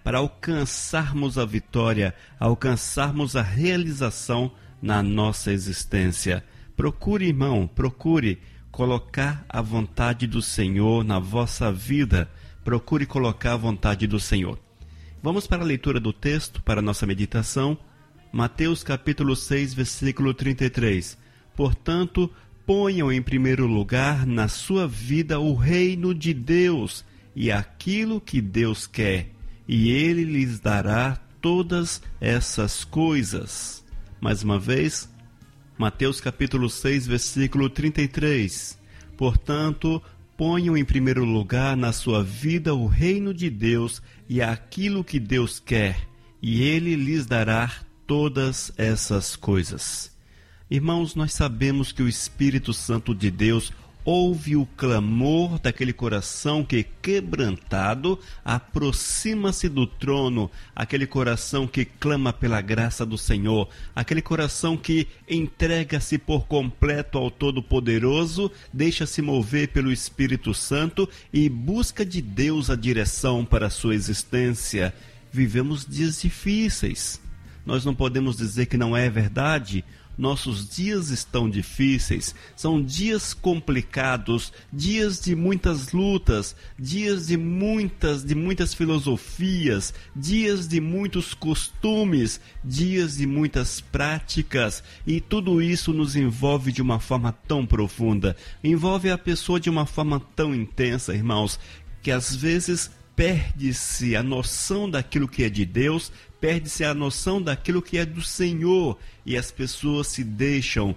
para alcançarmos a vitória, alcançarmos a realização na nossa existência. Procure, irmão, procure colocar a vontade do Senhor na vossa vida. Procure colocar a vontade do Senhor. Vamos para a leitura do texto, para a nossa meditação. Mateus capítulo 6, versículo 33. Portanto, ponham em primeiro lugar na sua vida o reino de Deus e aquilo que Deus quer, e Ele lhes dará todas essas coisas. Mais uma vez, Mateus capítulo 6, versículo 33. Portanto, ponham em primeiro lugar na sua vida o reino de Deus e aquilo que Deus quer, e Ele lhes dará todas essas coisas. Irmãos, nós sabemos que o Espírito Santo de Deus ouve o clamor daquele coração que, quebrantado, aproxima-se do trono, aquele coração que clama pela graça do Senhor, aquele coração que entrega-se por completo ao Todo-Poderoso, deixa-se mover pelo Espírito Santo e busca de Deus a direção para a sua existência. Vivemos dias difíceis. Nós não podemos dizer que não é verdade. Nossos dias estão difíceis, são dias complicados, dias de muitas lutas, dias de muitas filosofias, dias de muitos costumes, dias de muitas práticas, e tudo isso nos envolve de uma forma tão profunda, envolve a pessoa de uma forma tão intensa, irmãos, que às vezes perde-se a noção daquilo que é de Deus, perde-se a noção daquilo que é do Senhor, e as pessoas se deixam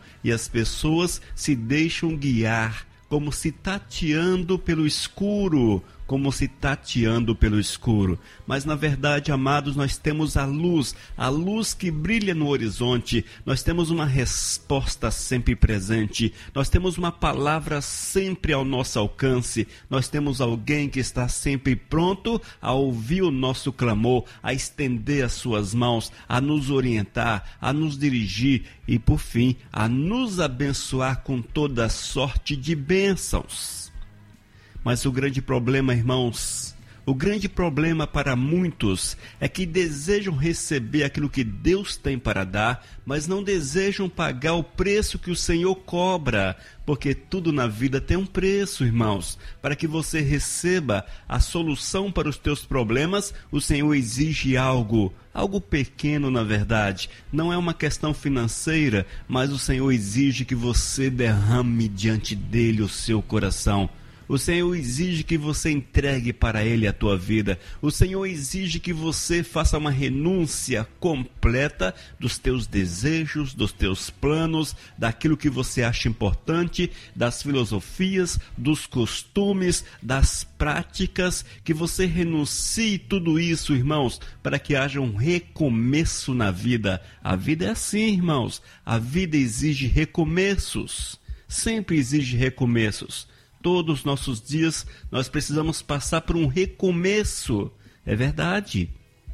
guiar, como se tateando pelo escuro, Mas na verdade, amados, nós temos a luz que brilha no horizonte, nós temos uma resposta sempre presente, nós temos uma palavra sempre ao nosso alcance, nós temos alguém que está sempre pronto a ouvir o nosso clamor, a estender as suas mãos, a nos orientar, a nos dirigir e, por fim, a nos abençoar com toda sorte de bênçãos. Mas o grande problema, irmãos, o grande problema para muitos é que desejam receber aquilo que Deus tem para dar, mas não desejam pagar o preço que o Senhor cobra, porque tudo na vida tem um preço, irmãos. Para que você receba a solução para os teus problemas, o Senhor exige algo pequeno na verdade. Não é uma questão financeira, mas o Senhor exige que você derrame diante dele o seu coração. O Senhor exige que você entregue para Ele a tua vida. O Senhor exige que você faça uma renúncia completa dos teus desejos, dos teus planos, daquilo que você acha importante, das filosofias, dos costumes, das práticas, que você renuncie tudo isso, irmãos, para que haja um recomeço na vida. A vida é assim, irmãos. A vida exige recomeços. Sempre exige recomeços. Todos os nossos dias nós precisamos passar por um recomeço, é verdade.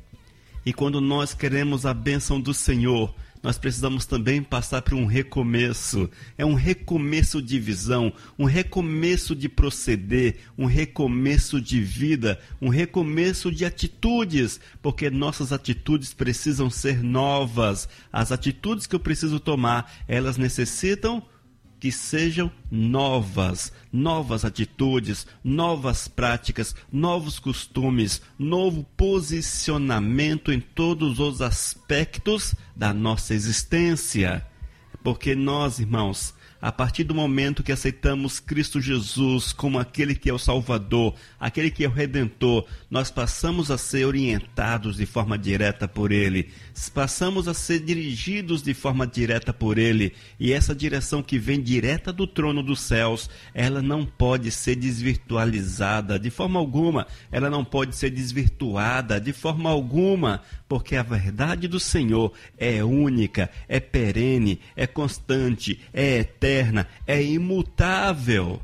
E quando nós queremos a bênção do Senhor, nós precisamos também passar por um recomeço. É um recomeço de visão, um recomeço de proceder, um recomeço de vida, um recomeço de atitudes, porque nossas atitudes precisam ser novas. As atitudes que eu preciso tomar, elas necessitam que sejam novas atitudes, novas práticas, novos costumes, novo posicionamento em todos os aspectos da nossa existência. Porque nós, irmãos, a partir do momento que aceitamos Cristo Jesus como aquele que é o Salvador, aquele que é o Redentor, nós passamos a ser orientados de forma direta por Ele, passamos a ser dirigidos de forma direta por Ele, e essa direção que vem direta do trono dos céus, ela não pode ser desvirtualizada de forma alguma, ela não pode ser desvirtuada de forma alguma, porque a verdade do Senhor é única, é perene, é constante, é eterna, é imutável.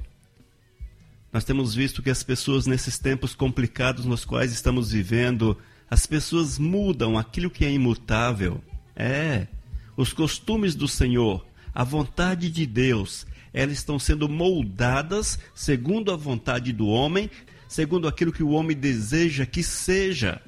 Nós temos visto que as pessoas nesses tempos complicados nos quais estamos vivendo, as pessoas mudam aquilo que é imutável. Os costumes do Senhor, a vontade de Deus, elas estão sendo moldadas segundo a vontade do homem, segundo aquilo que o homem deseja que seja.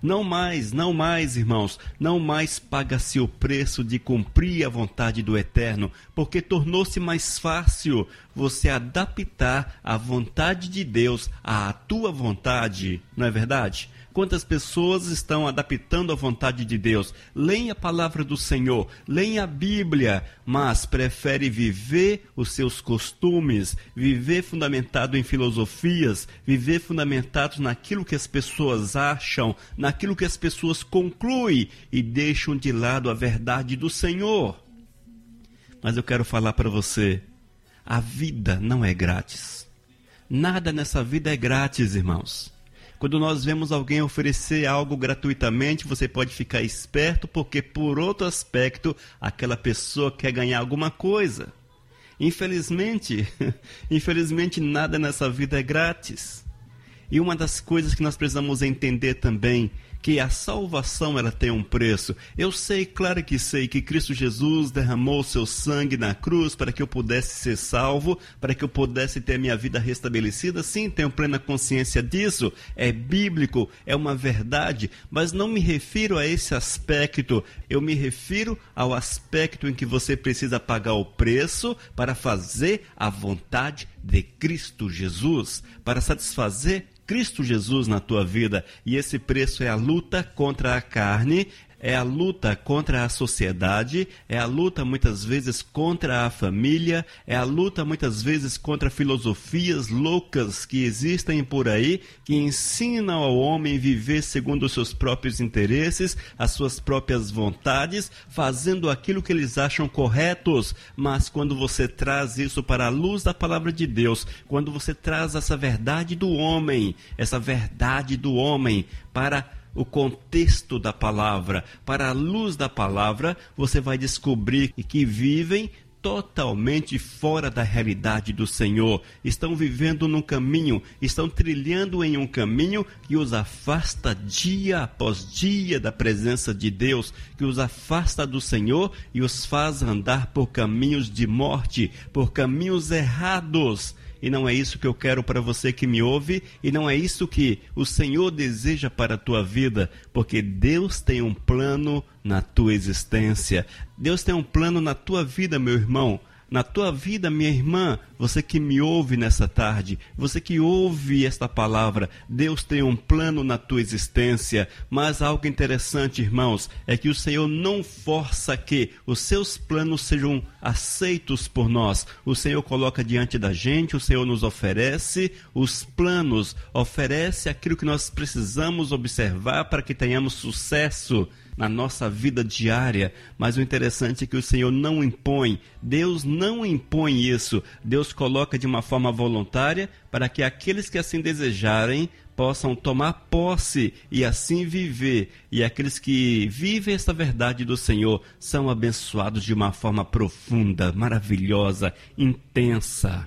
Não mais, irmãos, não mais paga-se o preço de cumprir a vontade do Eterno, porque tornou-se mais fácil você adaptar a vontade de Deus à tua vontade, não é verdade? Quantas pessoas estão adaptando a vontade de Deus? Leem a palavra do Senhor, leem a Bíblia, mas prefere viver os seus costumes, viver fundamentado em filosofias, viver fundamentado naquilo que as pessoas acham, naquilo que as pessoas concluem e deixam de lado a verdade do Senhor. Mas eu quero falar para você, a vida não é grátis. Nada nessa vida é grátis, irmãos. Quando nós vemos alguém oferecer algo gratuitamente, você pode ficar esperto, porque por outro aspecto, aquela pessoa quer ganhar alguma coisa. Infelizmente nada nessa vida é grátis. E uma das coisas que nós precisamos entender também, que a salvação ela tem um preço. Eu sei, claro que sei, que Cristo Jesus derramou seu sangue na cruz para que eu pudesse ser salvo, para que eu pudesse ter a minha vida restabelecida. Sim, tenho plena consciência disso. É bíblico, é uma verdade, mas não me refiro a esse aspecto. Eu me refiro ao aspecto em que você precisa pagar o preço para fazer a vontade de Cristo Jesus, para satisfazer Cristo Jesus na tua vida. E esse preço é a luta contra a carne, é a luta contra a sociedade, é a luta muitas vezes contra a família, é a luta muitas vezes contra filosofias loucas que existem por aí, que ensinam ao homem viver segundo os seus próprios interesses, as suas próprias vontades, fazendo aquilo que eles acham corretos. Mas quando você traz isso para a luz da palavra de Deus, quando você traz essa verdade do homem para o contexto da palavra, para a luz da palavra, você vai descobrir que vivem totalmente fora da realidade do Senhor. Estão vivendo num caminho, estão trilhando em um caminho que os afasta dia após dia da presença de Deus, que os afasta do Senhor e os faz andar por caminhos de morte, por caminhos errados. E não é isso que eu quero para você que me ouve, e não é isso que o Senhor deseja para a tua vida, porque Deus tem um plano na tua existência. Deus tem um plano na tua vida, meu irmão. Na tua vida, minha irmã, você que me ouve nessa tarde, você que ouve esta palavra, Deus tem um plano na tua existência. Mas algo interessante, irmãos, é que o Senhor não força que os seus planos sejam aceitos por nós. O Senhor coloca diante da gente, o Senhor nos oferece os planos, oferece aquilo que nós precisamos observar para que tenhamos sucesso na nossa vida diária. Mas o interessante é que o Senhor não impõe, Deus não impõe isso. Deus coloca de uma forma voluntária para que aqueles que assim desejarem possam tomar posse e assim viver. E aqueles que vivem essa verdade do Senhor são abençoados de uma forma profunda, maravilhosa, intensa,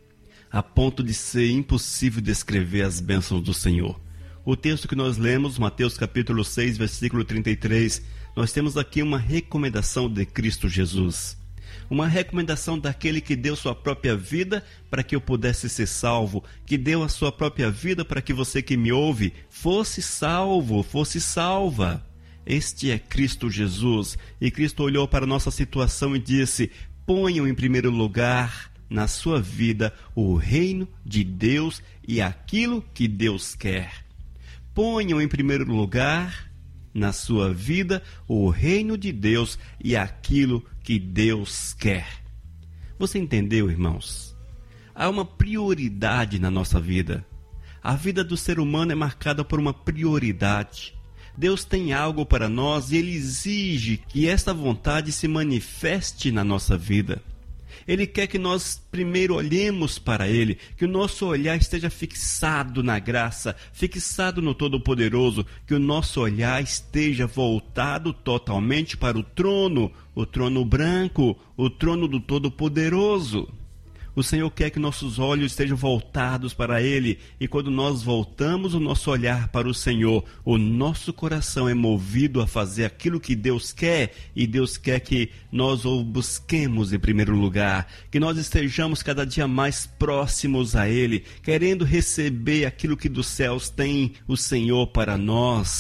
a ponto de ser impossível descrever as bênçãos do Senhor. O texto que nós lemos, Mateus capítulo 6, versículo 33, nós temos aqui uma recomendação de Cristo Jesus. Uma recomendação daquele que deu sua própria vida para que eu pudesse ser salvo, que deu a sua própria vida para que você que me ouve fosse salvo, fosse salva. Este é Cristo Jesus. E Cristo olhou para a nossa situação e disse: ponham em primeiro lugar na sua vida o reino de Deus e aquilo que Deus quer. Ponham em primeiro lugar na sua vida o reino de Deus e aquilo que Deus quer. Você entendeu, irmãos? Há uma prioridade na nossa vida. A vida do ser humano é marcada por uma prioridade. Deus tem algo para nós e Ele exige que esta vontade se manifeste na nossa vida. Ele quer que nós primeiro olhemos para Ele, que o nosso olhar esteja fixado na graça, fixado no Todo-Poderoso, que o nosso olhar esteja voltado totalmente para o trono branco, o trono do Todo-Poderoso. O Senhor quer que nossos olhos estejam voltados para Ele, e quando nós voltamos o nosso olhar para o Senhor, o nosso coração é movido a fazer aquilo que Deus quer, e Deus quer que nós o busquemos em primeiro lugar, que nós estejamos cada dia mais próximos a Ele, querendo receber aquilo que dos céus tem o Senhor para nós.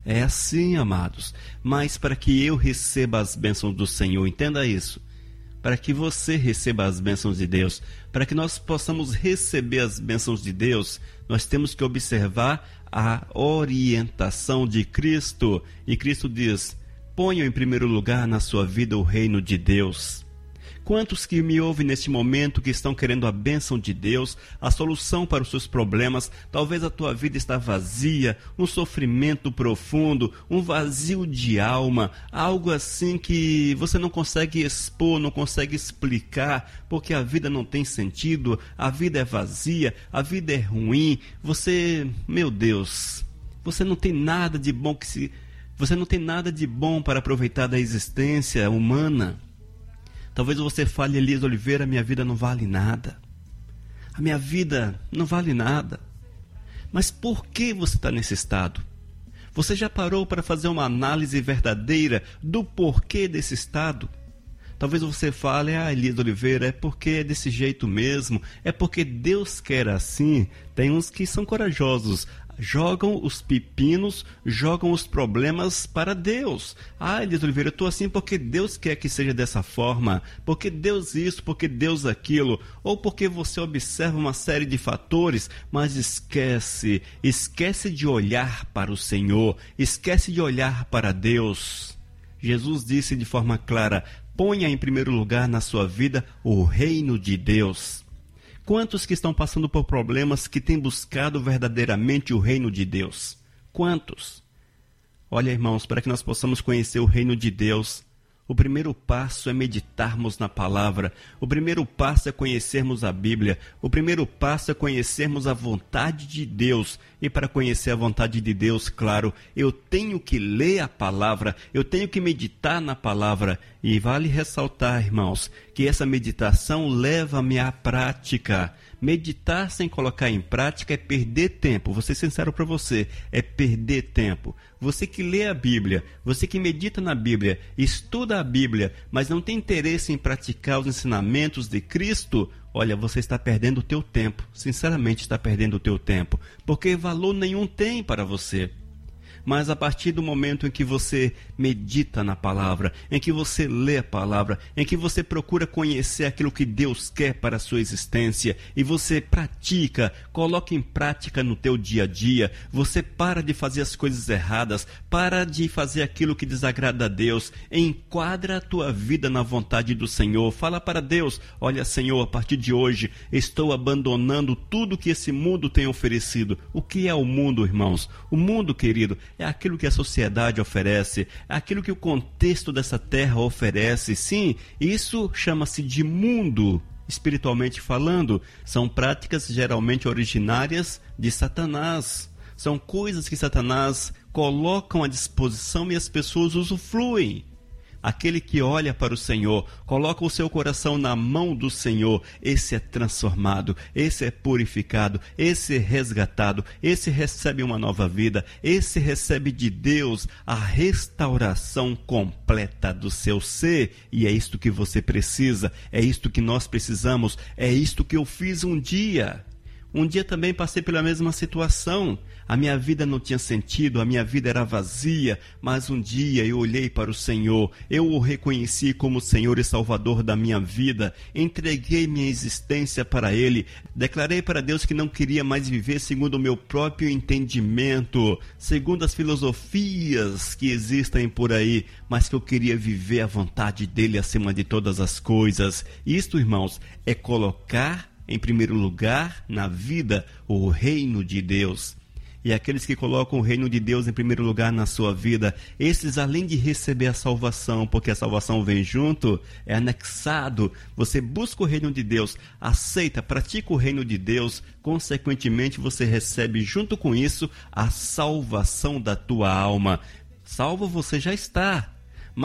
É assim, amados. Mas para que eu receba as bênçãos do Senhor, entenda isso. Para que você receba as bênçãos de Deus, para que nós possamos receber as bênçãos de Deus, nós temos que observar a orientação de Cristo. E Cristo diz: ponham em primeiro lugar na sua vida o reino de Deus. Quantos que me ouvem neste momento que estão querendo a bênção de Deus, a solução para os seus problemas? Talvez a tua vida está vazia, um sofrimento profundo, um vazio de alma, algo assim que você não consegue expor, não consegue explicar, porque a vida não tem sentido, a vida é vazia, a vida é ruim. Você, meu Deus, você não tem nada de bom você não tem nada de bom para aproveitar da existência humana. Talvez você fale: Elias Oliveira, minha vida não vale nada. A minha vida não vale nada. Mas por que você está nesse estado? Você já parou para fazer uma análise verdadeira do porquê desse estado? Talvez você fale: Elias Oliveira, é porque é desse jeito mesmo, é porque Deus quer assim. Tem uns que são corajosos, jogam os pepinos, jogam os problemas para Deus. Elias Oliveira, eu estou assim porque Deus quer que seja dessa forma, porque Deus isso, porque Deus aquilo, ou porque você observa uma série de fatores, mas esquece de olhar para o Senhor, esquece de olhar para Deus. Jesus disse de forma clara: ponha em primeiro lugar na sua vida o reino de Deus. Quantos que estão passando por problemas que têm buscado verdadeiramente o reino de Deus? Quantos? Olha, irmãos, para que nós possamos conhecer o reino de Deus, o primeiro passo é meditarmos na palavra. O primeiro passo é conhecermos a Bíblia. O primeiro passo é conhecermos a vontade de Deus. E para conhecer a vontade de Deus, claro, eu tenho que ler a palavra, eu tenho que meditar na palavra. E vale ressaltar, irmãos, que essa meditação leva-me à prática. Meditar sem colocar em prática é perder tempo. Vou ser sincero para você, é perder tempo. Você que lê a Bíblia, você que medita na Bíblia, estuda a Bíblia, mas não tem interesse em praticar os ensinamentos de Cristo, olha, você está perdendo o teu tempo. Sinceramente está perdendo o teu tempo, porque valor nenhum tem para você. Mas a partir do momento em que você medita na palavra, em que você lê a palavra, em que você procura conhecer aquilo que Deus quer para a sua existência, e você pratica, coloca em prática no teu dia a dia, você para de fazer as coisas erradas, para de fazer aquilo que desagrada a Deus, enquadra a tua vida na vontade do Senhor, fala para Deus: olha, Senhor, a partir de hoje estou abandonando tudo que esse mundo tem oferecido. O que é o mundo, irmãos? O mundo, querido, é aquilo que a sociedade oferece, é aquilo que o contexto dessa terra oferece. Sim, isso chama-se de mundo, espiritualmente falando. São práticas geralmente originárias de Satanás. São coisas que Satanás coloca à disposição e as pessoas usufruem. Aquele que olha para o Senhor, coloca o seu coração na mão do Senhor, esse é transformado, esse é purificado, esse é resgatado, esse recebe uma nova vida, esse recebe de Deus a restauração completa do seu ser. E é isto que você precisa, é isto que nós precisamos, é isto que eu fiz um dia. Um dia também passei pela mesma situação. A minha vida não tinha sentido, a minha vida era vazia, mas um dia eu olhei para o Senhor, eu o reconheci como Senhor e Salvador da minha vida, entreguei minha existência para Ele, declarei para Deus que não queria mais viver segundo o meu próprio entendimento, segundo as filosofias que existem por aí, mas que eu queria viver a vontade dEle acima de todas as coisas. Isto, irmãos, é colocar em primeiro lugar na vida o reino de Deus. E aqueles que colocam o reino de Deus em primeiro lugar na sua vida, esses, além de receber a salvação, porque a salvação vem junto, é anexado. Você busca o reino de Deus, aceita, pratica o reino de Deus, consequentemente você recebe junto com isso a salvação da tua alma. Salvo você já está, mas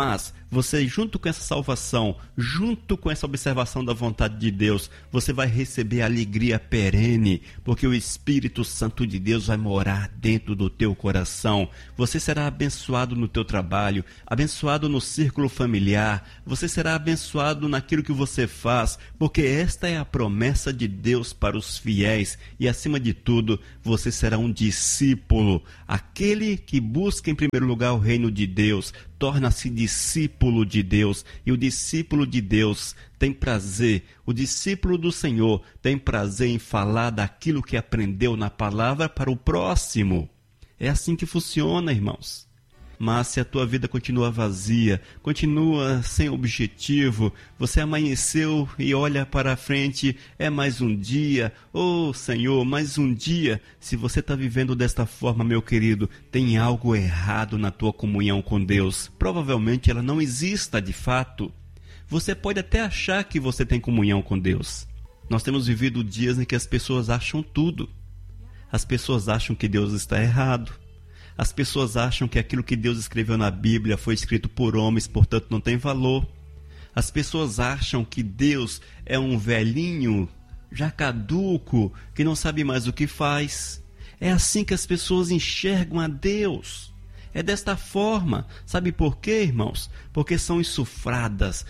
Você, junto com essa salvação, junto com essa observação da vontade de Deus, você vai receber alegria perene, porque o Espírito Santo de Deus vai morar dentro do teu coração. Você será abençoado no teu trabalho, abençoado no círculo familiar, você será abençoado naquilo que você faz, porque esta é a promessa de Deus para os fiéis. E acima de tudo, você será um discípulo. Aquele que busca em primeiro lugar o reino de Deus, torna-se discípulo de Deus. E o discípulo de Deus tem prazer, o discípulo do Senhor tem prazer em falar daquilo que aprendeu na palavra para o próximo. É assim que funciona, irmãos. Mas se a tua vida continua vazia, continua sem objetivo, você amanheceu e olha para a frente, é mais um dia, oh Senhor, mais um dia. Se você está vivendo desta forma, meu querido, tem algo errado na tua comunhão com Deus. Provavelmente ela não exista de fato. Você pode até achar que você tem comunhão com Deus. Nós temos vivido dias em que as pessoas acham tudo. As pessoas acham que Deus está errado. As pessoas acham que aquilo que Deus escreveu na Bíblia foi escrito por homens, portanto não tem valor. As pessoas acham que Deus é um velhinho, já caduco, que não sabe mais o que faz. É assim que as pessoas enxergam a Deus. É desta forma. Sabe por quê, irmãos? Porque são insufladas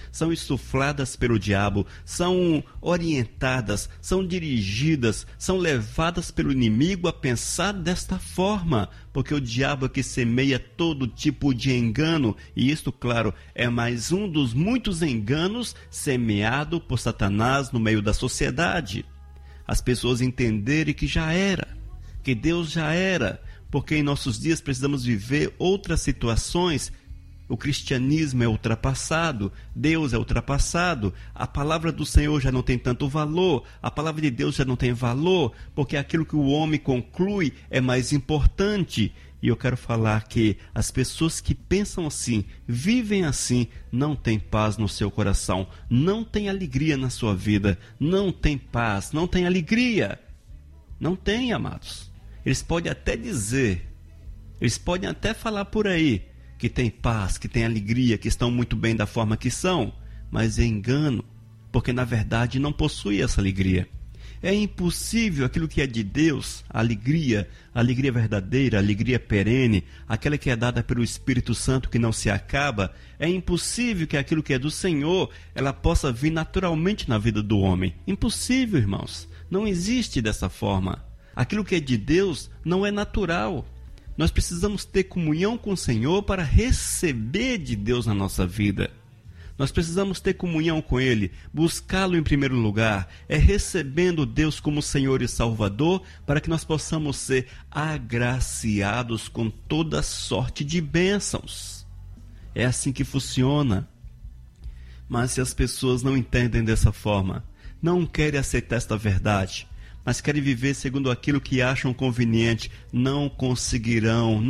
pelo diabo, são orientadas, são dirigidas, são levadas pelo inimigo a pensar desta forma. Porque o diabo é que semeia todo tipo de engano, e isto, claro, é mais um dos muitos enganos semeado por Satanás no meio da sociedade. As pessoas entenderem que já era, que Deus já era, porque em nossos dias precisamos viver outras situações. O cristianismo é ultrapassado, Deus é ultrapassado, a palavra do Senhor já não tem tanto valor, a palavra de Deus já não tem valor, porque aquilo que o homem conclui é mais importante. E eu quero falar que as pessoas que pensam assim, vivem assim, não têm paz no seu coração, não têm alegria na sua vida, não têm paz, não têm alegria. Não tem, amados. Eles podem até dizer, eles podem até falar por aí que tem paz, que tem alegria, que estão muito bem da forma que são, mas é engano, porque na verdade não possui essa alegria. É impossível aquilo que é de Deus, a alegria verdadeira, a alegria perene, aquela que é dada pelo Espírito Santo que não se acaba, é impossível que aquilo que é do Senhor, ela possa vir naturalmente na vida do homem. Impossível, irmãos. Não existe dessa forma. Aquilo que é de Deus não é natural. Nós precisamos ter comunhão com o Senhor para receber de Deus na nossa vida. Nós precisamos ter comunhão com Ele, buscá-lo em primeiro lugar, é recebendo Deus como Senhor e Salvador, para que nós possamos ser agraciados com toda sorte de bênçãos. É assim que funciona. Mas se as pessoas não entendem dessa forma, não querem aceitar esta verdade, mas querem viver segundo aquilo que acham conveniente, não conseguirão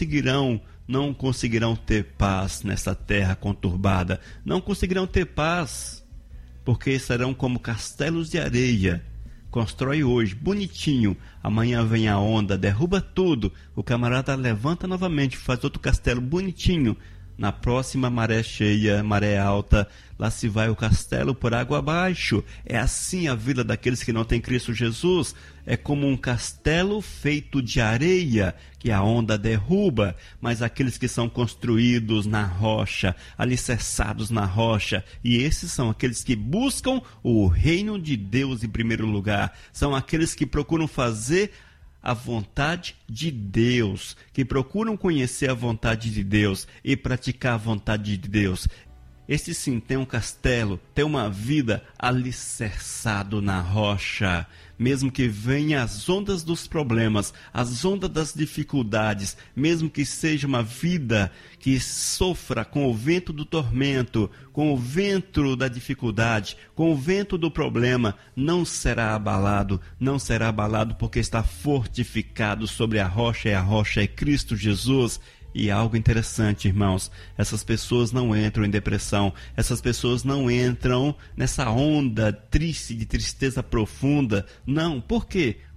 ter paz nessa terra conturbada, não conseguirão ter paz, porque serão como castelos de areia. Constrói hoje, bonitinho, amanhã vem a onda, derruba tudo, o camarada levanta novamente, faz outro castelo bonitinho. Na próxima maré cheia, maré alta, lá se vai o castelo por água abaixo. É assim a vida daqueles que não têm Cristo Jesus. É como um castelo feito de areia, que a onda derruba. Mas aqueles que são construídos na rocha, alicerçados na rocha, e esses são aqueles que buscam o reino de Deus em primeiro lugar. São aqueles que procuram fazer a vontade de Deus, que procuram conhecer a vontade de Deus e praticar a vontade de Deus. Esse sim tem um castelo, tem uma vida alicerçado na rocha. Mesmo que venham as ondas dos problemas, as ondas das dificuldades, mesmo que seja uma vida que sofra com o vento do tormento, com o vento da dificuldade, com o vento do problema, não será abalado porque está fortificado sobre a rocha, e a rocha é Cristo Jesus. E algo interessante, irmãos, essas pessoas não entram em depressão, essas pessoas não entram nessa onda triste, de tristeza profunda. Não, por quê?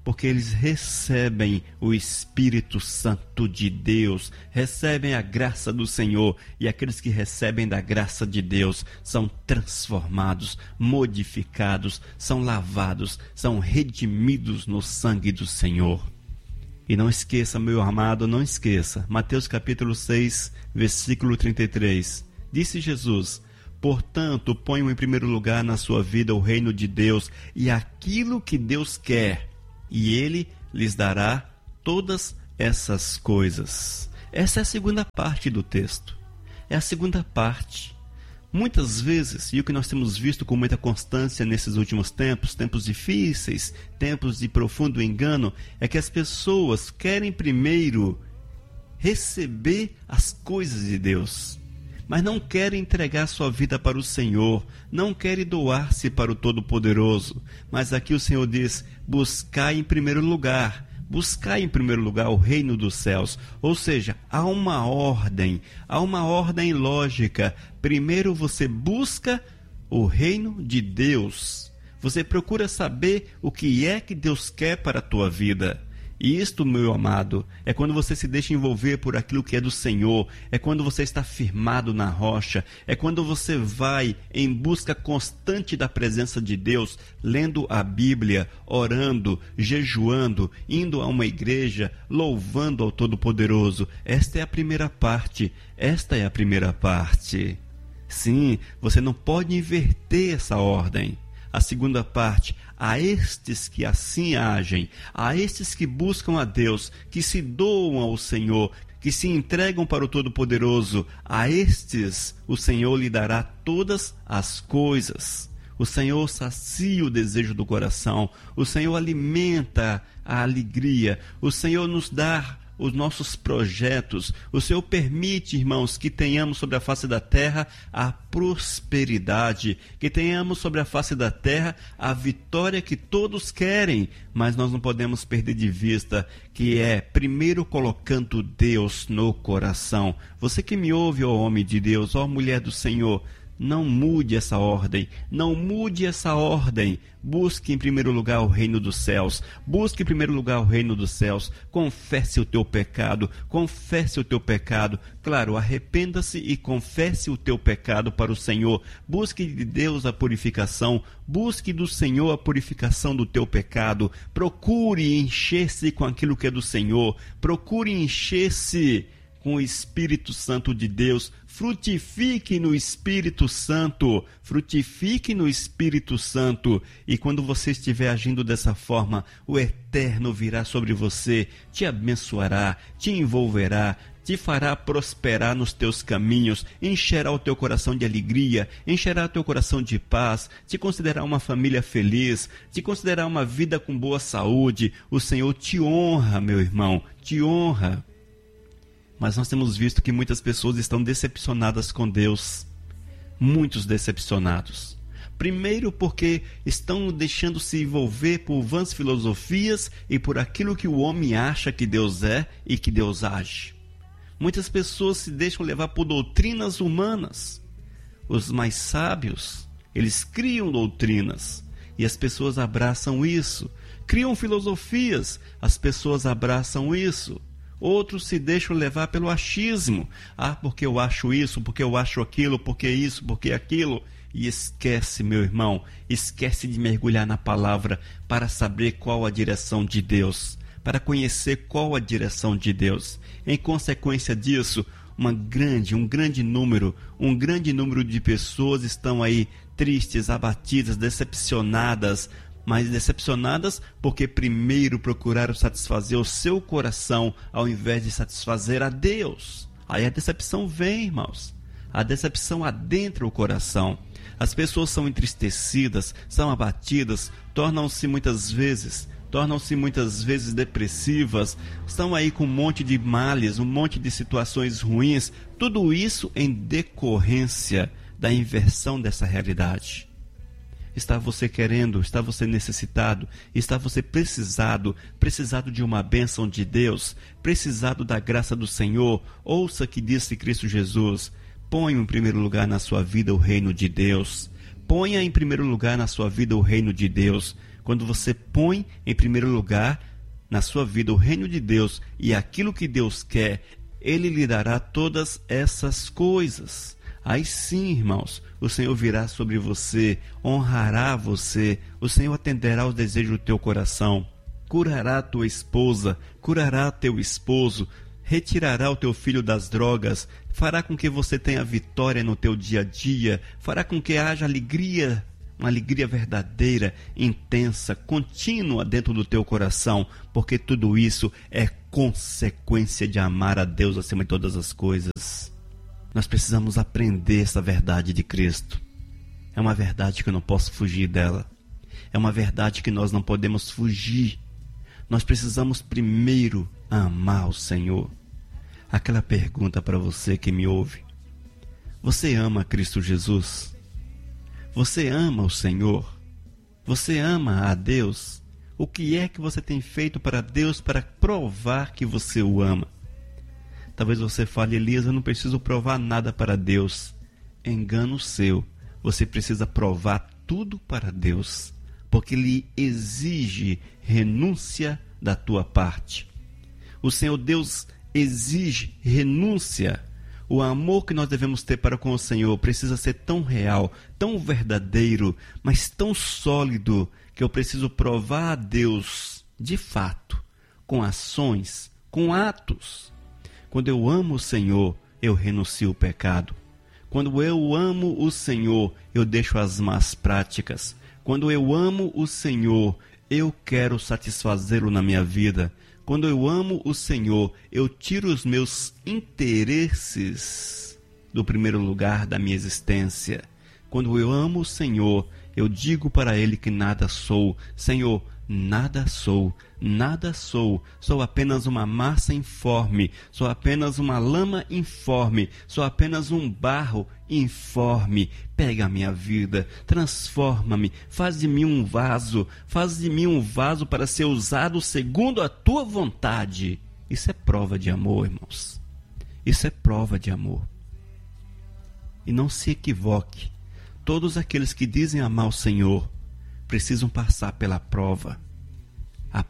Porque eles recebem o Espírito Santo de Deus, recebem a graça do Senhor, e aqueles que recebem da graça de Deus são transformados, modificados, são lavados, são redimidos no sangue do Senhor. E não esqueça, meu amado, não esqueça, Mateus capítulo 6, versículo 33, disse Jesus: portanto, ponham em primeiro lugar na sua vida o reino de Deus e aquilo que Deus quer, e Ele lhes dará todas essas coisas. Essa é a segunda parte do texto. É a segunda parte. Muitas vezes, e o que nós temos visto com muita constância nesses últimos tempos, tempos difíceis, tempos de profundo engano, é que as pessoas querem primeiro receber as coisas de Deus, mas não querem entregar sua vida para o Senhor, não querem doar-se para o Todo-Poderoso. Mas aqui o Senhor diz: buscai em primeiro lugar o reino dos céus. Ou seja, há uma ordem lógica. Primeiro você busca o reino de Deus. Você procura saber o que é que Deus quer para a tua vida. E isto, meu amado, é quando você se deixa envolver por aquilo que é do Senhor, é quando você está firmado na rocha, é quando você vai em busca constante da presença de Deus, lendo a Bíblia, orando, jejuando, indo a uma igreja, louvando ao Todo-Poderoso. Esta é a primeira parte. Sim, você não pode inverter essa ordem. A segunda parte: a estes que assim agem, a estes que buscam a Deus, que se doam ao Senhor, que se entregam para o Todo-Poderoso, a estes o Senhor lhe dará todas as coisas. O Senhor sacia o desejo do coração, o Senhor alimenta a alegria, o Senhor nos dá os nossos projetos. O Senhor permite, irmãos, que tenhamos sobre a face da terra a prosperidade, que tenhamos sobre a face da terra a vitória que todos querem, mas nós não podemos perder de vista que é primeiro colocando Deus no coração. Você que me ouve, ó homem de Deus, ó mulher do Senhor, não mude essa ordem, não mude essa ordem. Busque em primeiro lugar o reino dos céus, busque em primeiro lugar o reino dos céus. Confesse o teu pecado, claro, arrependa-se e confesse o teu pecado para o Senhor. Busque de Deus a purificação, busque do Senhor a purificação do teu pecado. Procure encher-se com aquilo que é do Senhor, procure encher-se com o Espírito Santo de Deus. Frutifique no Espírito Santo, e quando você estiver agindo dessa forma, o Eterno virá sobre você, te abençoará, te envolverá, te fará prosperar nos teus caminhos, encherá o teu coração de alegria, encherá o teu coração de paz, te considerará uma família feliz, te considerará uma vida com boa saúde. O Senhor te honra, meu irmão, te honra. Mas nós temos visto que muitas pessoas estão decepcionadas com Deus. Muitos decepcionados. Primeiro porque estão deixando-se envolver por vãs filosofias e por aquilo que o homem acha que Deus é e que Deus age. Muitas pessoas se deixam levar por doutrinas humanas. Os mais sábios, eles criam doutrinas e as pessoas abraçam isso. Criam filosofias, as pessoas abraçam isso. Outros se deixam levar pelo achismo. Porque eu acho isso, porque eu acho aquilo, porque isso, porque aquilo. E esquece, meu irmão, esquece de mergulhar na palavra para saber qual a direção de Deus, para conhecer qual a direção de Deus. Em consequência disso, um grande número de pessoas estão aí tristes, abatidas, decepcionadas, mas decepcionadas porque primeiro procuraram satisfazer o seu coração ao invés de satisfazer a Deus. Aí a decepção vem, irmãos. A decepção adentra o coração. As pessoas são entristecidas, são abatidas, tornam-se muitas vezes depressivas, estão aí com um monte de males, um monte de situações ruins. Tudo isso em decorrência da inversão dessa realidade. Está você querendo, está você necessitado, está você precisado de uma bênção de Deus, precisado da graça do Senhor. Ouça que disse Cristo Jesus: ponha em primeiro lugar na sua vida o reino de Deus. Ponha em primeiro lugar na sua vida o reino de Deus. Quando você põe em primeiro lugar na sua vida o reino de Deus e aquilo que Deus quer, Ele lhe dará todas essas coisas. Aí sim, irmãos, o Senhor virá sobre você, honrará você, o Senhor atenderá aos desejos do teu coração, curará a tua esposa, curará teu esposo, retirará o teu filho das drogas, fará com que você tenha vitória no teu dia a dia, fará com que haja alegria, uma alegria verdadeira, intensa, contínua dentro do teu coração, porque tudo isso é consequência de amar a Deus acima de todas as coisas. Nós precisamos aprender essa verdade de Cristo. É uma verdade que eu não posso fugir dela. É uma verdade que nós não podemos fugir. Nós precisamos primeiro amar o Senhor. Aquela pergunta para você que me ouve. Você ama Cristo Jesus? Você ama o Senhor? Você ama a Deus? O que é que você tem feito para Deus para provar que você o ama? Talvez você fale, Elias, eu não preciso provar nada para Deus. Engano seu. Você precisa provar tudo para Deus, porque Ele exige renúncia da tua parte. O Senhor Deus exige renúncia. O amor que nós devemos ter para com o Senhor precisa ser tão real, tão verdadeiro, mas tão sólido, que eu preciso provar a Deus de fato, com ações, com atos. Quando eu amo o Senhor, eu renuncio o pecado. Quando eu amo o Senhor, eu deixo as más práticas. Quando eu amo o Senhor, eu quero satisfazê-lo na minha vida. Quando eu amo o Senhor, eu tiro os meus interesses do primeiro lugar da minha existência. Quando eu amo o Senhor, eu digo para Ele que nada sou. Senhor, nada sou, nada sou. Sou apenas uma massa informe, sou apenas uma lama informe, sou apenas um barro informe. Pega a minha vida, transforma-me, faz de mim um vaso para ser usado segundo a tua vontade. Isso é prova de amor, irmãos. Isso é prova de amor. E não se equivoque. Todos aqueles que dizem amar o Senhor precisam passar pela prova. A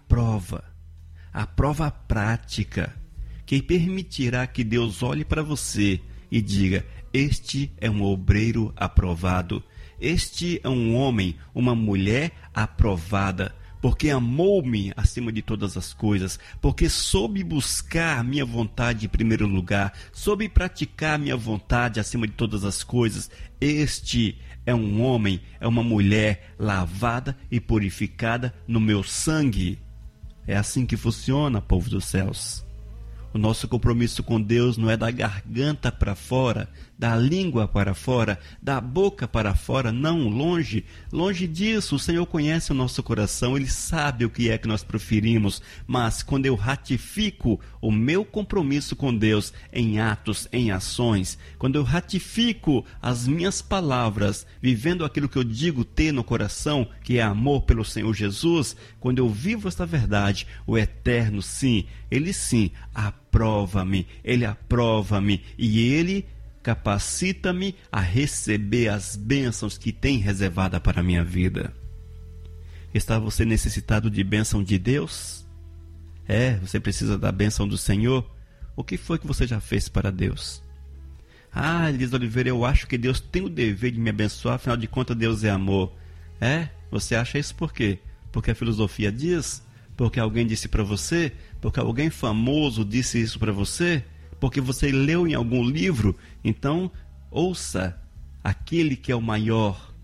prova prática, que permitirá que Deus olhe para você e diga: este é um obreiro aprovado, este é um homem, uma mulher aprovada, porque amou-me acima de todas as coisas, porque soube buscar a minha vontade em primeiro lugar, soube praticar a minha vontade acima de todas as coisas. Este é um homem, é uma mulher lavada e purificada no meu sangue. É assim que funciona, povo dos céus. O nosso compromisso com Deus não é da garganta para fora, da língua para fora, da boca para fora, não, longe disso. O Senhor conhece o nosso coração, Ele sabe o que é que nós preferimos, mas quando eu ratifico o meu compromisso com Deus em atos, em ações, quando eu ratifico as minhas palavras, vivendo aquilo que eu digo ter no coração, que é amor pelo Senhor Jesus, quando eu vivo esta verdade, o Eterno, sim, Ele sim, aprova-me, Ele aprova-me e Ele capacita-me a receber as bênçãos que tem reservada para a minha vida. Está você necessitado de bênção de Deus? Você precisa da bênção do Senhor? O que foi que você já fez para Deus? Elias Oliveira, eu acho que Deus tem o dever de me abençoar, afinal de contas Deus é amor. Você acha isso por quê? Porque a filosofia diz? Porque alguém disse para você? Porque alguém famoso disse isso para você? Porque você leu em algum livro? Então, ouça aquele que é o maior,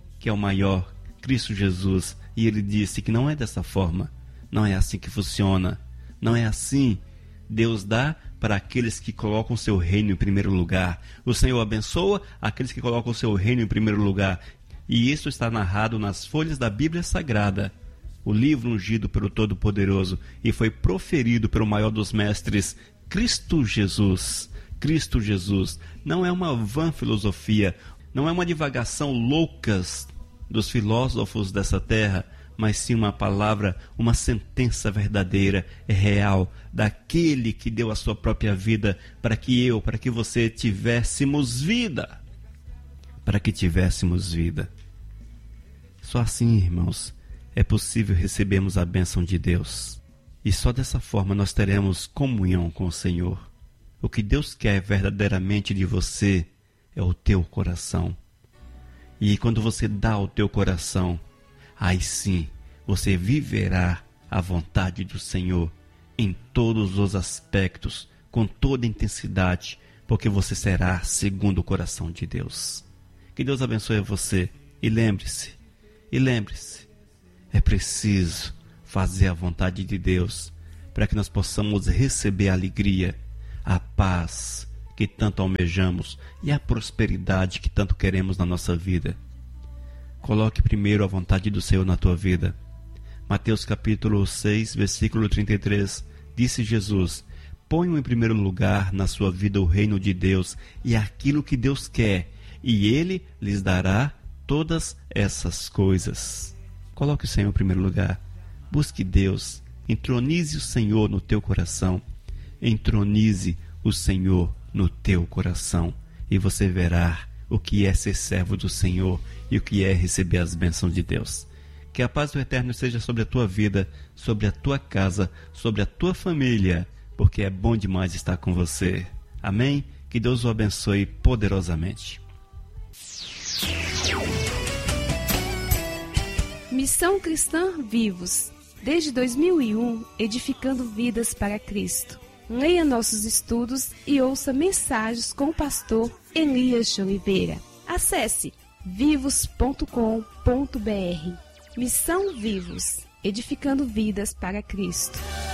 Cristo Jesus. E Ele disse que não é dessa forma. Não é assim que funciona. Não é assim. Deus dá para aqueles que colocam o seu reino em primeiro lugar. O Senhor abençoa aqueles que colocam o seu reino em primeiro lugar. E isso está narrado nas folhas da Bíblia Sagrada, o livro ungido pelo Todo-Poderoso, e foi proferido pelo maior dos mestres, Cristo Jesus. Cristo Jesus. Não é uma vã filosofia, não é uma divagação loucas dos filósofos dessa terra, mas sim uma palavra, uma sentença verdadeira, real, daquele que deu a sua própria vida para que você tivéssemos vida. Para que tivéssemos vida. Só assim, irmãos, é possível recebermos a bênção de Deus. E só dessa forma nós teremos comunhão com o Senhor. O que Deus quer verdadeiramente de você é o teu coração. E quando você dá o teu coração, aí sim você viverá a vontade do Senhor em todos os aspectos, com toda intensidade, porque você será segundo o coração de Deus. Que Deus abençoe você. E lembre-se, é preciso fazer a vontade de Deus para que nós possamos receber a alegria, a paz que tanto almejamos e a prosperidade que tanto queremos na nossa vida. Coloque primeiro a vontade do Senhor na tua vida. Mateus capítulo 6, versículo 33, disse Jesus: ponham em primeiro lugar na sua vida o reino de Deus e aquilo que Deus quer, e Ele lhes dará todas essas coisas. Coloque o Senhor em primeiro lugar. Busque Deus. Entronize o Senhor no teu coração. Entronize o Senhor no teu coração. E você verá o que é ser servo do Senhor e o que é receber as bênçãos de Deus. Que a paz do Eterno seja sobre a tua vida, sobre a tua casa, sobre a tua família, porque é bom demais estar com você. Amém? Que Deus o abençoe poderosamente. Missão Cristã Vivos. Desde 2001, edificando vidas para Cristo. Leia nossos estudos e ouça mensagens com o pastor Elias de Oliveira. Acesse vivos.com.br. Missão Vivos, edificando vidas para Cristo.